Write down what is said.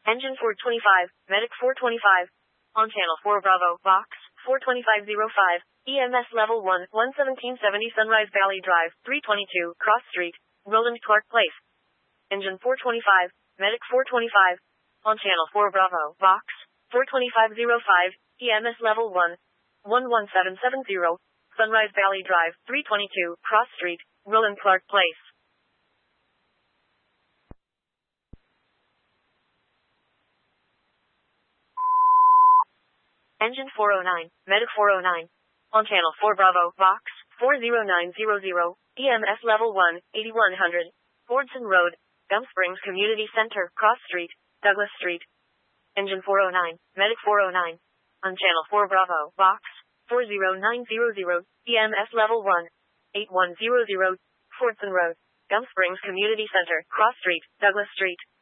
Engine 425, Medic 425. On Channel 4 Bravo, Vox 42505. EMS Level 1, 11770 Sunrise Valley Drive, 322, Cross Street, Roland Clark Place. Engine 425, Medic 425. On Channel 4 Bravo, Vox 42505. EMS Level 1, 11770, Sunrise Valley Drive, 322, Cross Street, Roland Clark Place. Engine 409, Medic 409. On Channel 4 Bravo, Vox 40900. EMS Level 1, 8100. Fordson Road, Gum Springs Community Center, Cross Street, Douglas Street. Engine 409, Medic 409. On Channel 4 Bravo, Vox 40900. EMS Level 1, 8100. Fordson Road, Gum Springs Community Center, Cross Street, Douglas Street.